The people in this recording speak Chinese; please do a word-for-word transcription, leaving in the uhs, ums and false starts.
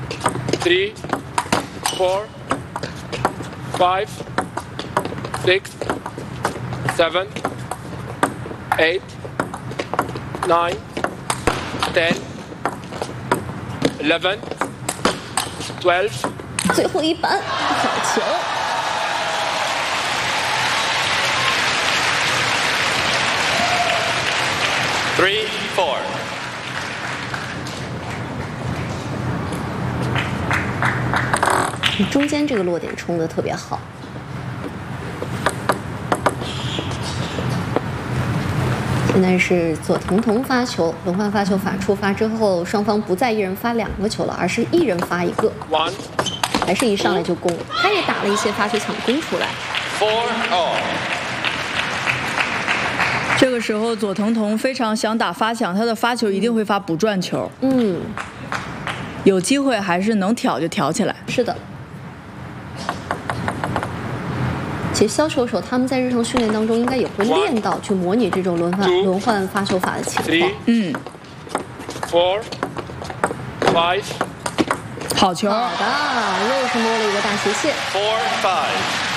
three, four, five, six, seven, eight, nine, ten, eleven, twelve。 最后一板，好球！ Three, four. 你中间这个落点冲得特别好。现在是左腾腾发球，轮换发球法触发之后，双方不再一人发两个球了，而是一人发一个。 One， 还是一上来就攻，他也打了一些发球抢攻出来。 Four all. 这个时候，左腾腾非常想打发抢，他的发球一定会发不转球。 嗯， 有机会还是能挑就挑起来。 是的。其实削球手他们在日常训练当中应该也会练到去模拟这种轮换轮换发球法的情况。 嗯。 Four, five. 好球！ 好的，又是摸了一个大斜线。 Four, five.